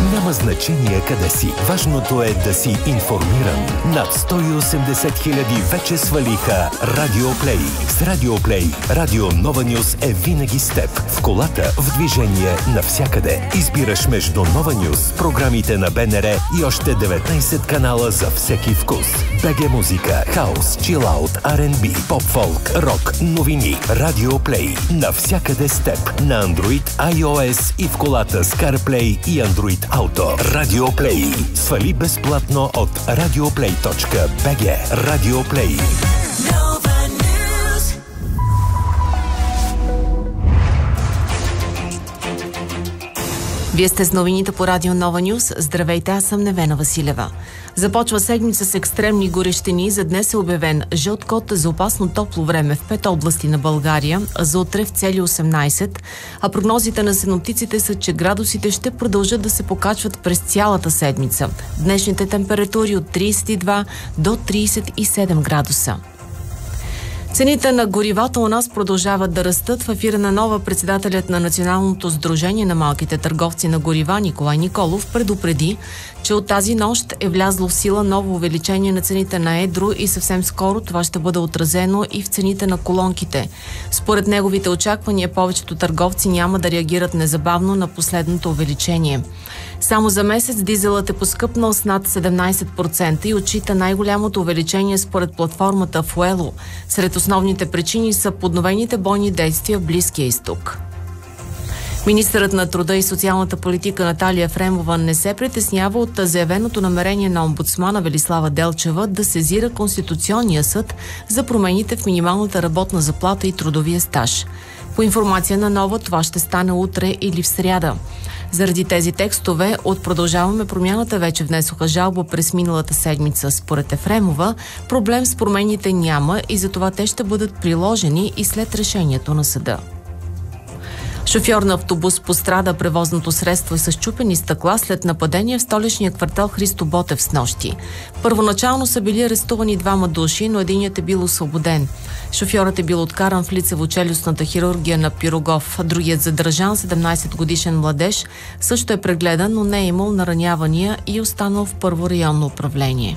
Няма значение къде си. Важното е да си информиран. Над 180 хиляди вече свалиха Радиоплей. С Радиоплей Радио Нова Нюс е винаги с теб. В колата, в движение, навсякъде. Избираш между Нова Нюс, програмите на БНР и още 19 канала за всеки вкус. БГ музика, хаус, чилаут, R&B, поп-фолк, рок, новини. Радиоплей. Навсякъде с теб. На Android, iOS и в колата с CarPlay и Android Auto. Радиоплей. Свали безплатно от radioplay.bg. Радиоплей. Вие сте с новините по Радио Нова Нюс. Здравейте, аз съм Невена Василева. Започва седмица с екстремни горещини. За днес е обявен жълт код за опасно топло време в 5 области на България, за утре в цели 18, а прогнозите на синоптиците са, че градусите ще продължат да се покачват през цялата седмица. Днешните температури от 32 до 37 градуса. Цените на горивата у нас продължават да растат. В ефира на Нова председателят на Националното сдружение на малките търговци на горива Николай Николов предупреди, че от тази нощ е влязло в сила ново увеличение на цените на едро и съвсем скоро това ще бъде отразено и в цените на колонките. Според неговите очаквания, повечето търговци няма да реагират незабавно на последното увеличение. Само за месец дизелът е поскъпнал с над 17% и отчита най-голямото увеличение според платформата Fuelo. Сред основните причини са подновените бойни действия в Близкия изток. Министърът на труда и социалната политика Наталия Ефремова не се притеснява от заявеното намерение на омбудсмана Велислава Делчева да сезира Конституционния съд за промените в минималната работна заплата и трудовия стаж. По информация на Нова, това ще стане утре или в сряда. Заради тези текстове от Продължаваме промяната вече внесоха жалба през миналата седмица. Според Ефремова, проблем с промените няма и затова те ще бъдат приложени и след решението на съда. Шофьор на автобус пострада, превозното средство е с счупени стъкла след нападение в столичния квартал Христо Ботев снощи. Първоначално са били арестувани 2 души, но единият е бил освободен. Шофьорът е бил откаран в лицево-челюстната хирургия на Пирогов. Другият задържан, 17-годишен младеж, също е прегледан, но не е имал наранявания и останал в първо районно управление.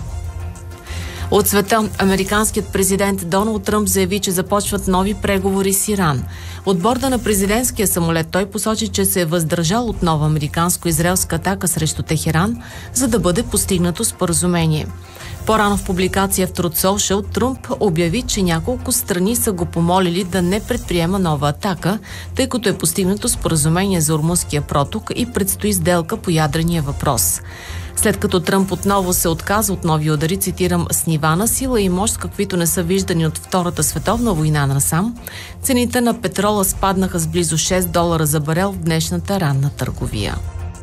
От света, американският президент Доналд Тръмп заяви, че започват нови преговори с Иран. От борда на президентския самолет той посочи, че се е въздържал от нова американско-израелска атака срещу Техеран, за да бъде постигнато споразумение. По-рано в публикация в Truth Social Тръмп обяви, че няколко страни са го помолили да не предприема нова атака, тъй като е постигнато споразумение за Ормузския проток и предстои сделка по ядрения въпрос. След като Тръмп отново се отказа от нови удари, цитирам, с нива на сила и мощ, каквито не са виждани от Втората световна война насам, цените на петрола спаднаха с близо $6 за барел в днешната ранна търговия.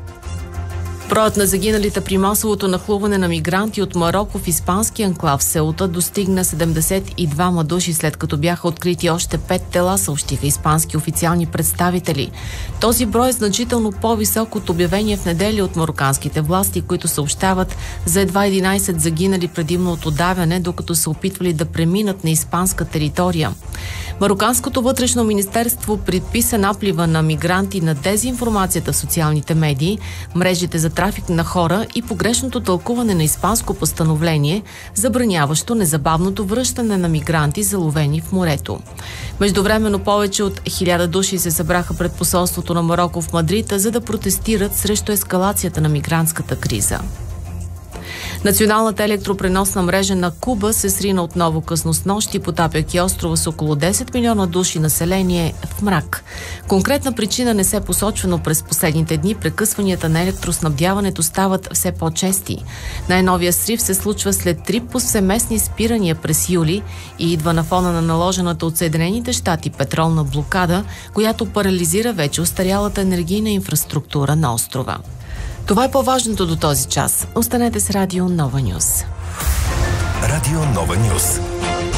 Броят на загиналите при масовото нахлуване на мигранти от Мароко в испански анклав Сеута достигна 72 души, след като бяха открити още 5 тела, съобщиха испански официални представители. Този брой е значително по-висок от обявения в неделя от мароканските власти, които съобщават за едва 11 загинали предимно от удавяне, докато се опитвали да преминат на испанска територия. Мароканското вътрешно министерство предписа наплива на мигранти на дезинформацията в социалните медии, мрежите за трафик на хора и погрешното тълкуване на испанско постановление, забраняващо незабавното връщане на мигранти, заловени в морето. Междувременно повече от 1000 души се събраха пред посолството на Мароко в Мадрид, за да протестират срещу ескалацията на мигрантската криза. Националната електропреносна мрежа на Куба се срина отново късно снощи, потапяйки острова с около 10 милиона души население в мрак. Конкретна причина не се посочва, но през последните дни прекъсванията на електроснабдяването стават все по-чести. Най-новия срив се случва след 3 повсеместни спирания през юли и идва на фона на наложената от Съединените щати петролна блокада, която парализира вече остарялата енергийна инфраструктура на острова. Това е по-важното до този час. Останете с Радио Нова Нюс. Радио Нова Нюс.